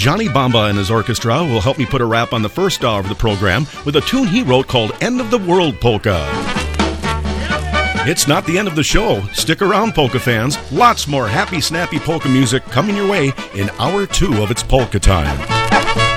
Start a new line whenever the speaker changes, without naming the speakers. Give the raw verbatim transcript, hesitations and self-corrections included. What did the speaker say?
Johnny Bamba and his orchestra will help me put a wrap on the first hour of the program with a tune he wrote called End of the World Polka. It's not the end of the show. Stick around, polka fans. Lots more happy, snappy polka music coming your way in hour two of It's Polka Time.